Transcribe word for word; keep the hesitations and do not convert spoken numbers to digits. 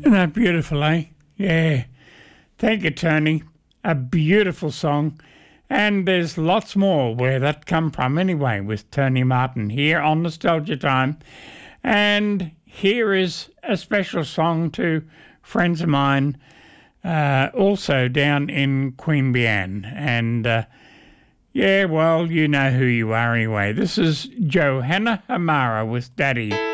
Isn't that beautiful, eh? Yeah. Thank you, Tony. A beautiful song. And there's lots more where that come from anyway with Tony Martin here on Nostalgia Time. And here is a special song to friends of mine uh, also down in Queanbeyan. And uh, yeah, well, you know who you are anyway. This is Johanna Hamara with Daddy.